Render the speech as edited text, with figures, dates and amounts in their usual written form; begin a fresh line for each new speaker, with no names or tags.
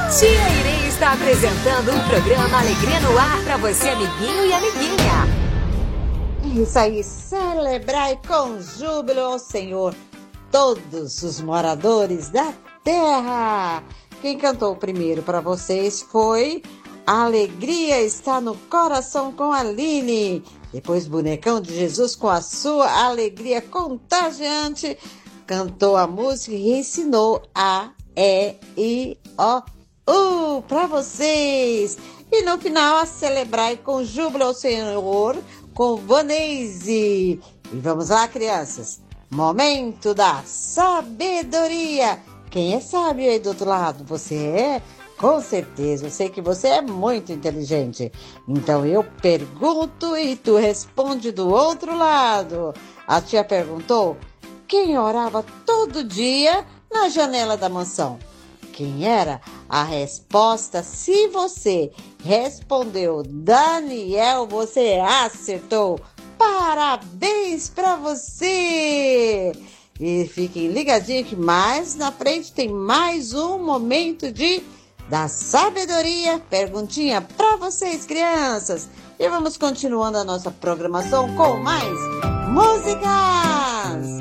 Tia Irene está apresentando o programa Alegria no Ar para você, amiguinho e amiguinha.
Isso aí, celebrai com júbilo ao Senhor todos os moradores da terra. Quem cantou primeiro para vocês foi A Alegria Está no Coração com a Aline. Depois Bonecão de Jesus com a sua alegria contagiante cantou a música e ensinou A, E, I, O, U para vocês. E no final, a celebrai com júbilo ao Senhor com Vanese. E vamos lá, crianças. Momento da sabedoria. Quem é sábio aí do outro lado? Você é? Com certeza, eu sei que você é muito inteligente. Então eu pergunto e tu responde do outro lado. A tia perguntou: quem orava todo dia na janela da mansão? Quem era? A resposta, se você respondeu Daniel, você acertou. Parabéns para você! E fiquem ligadinhos que mais na frente tem mais um momento da sabedoria. Perguntinha para vocês, crianças. E vamos continuando a nossa programação com mais músicas.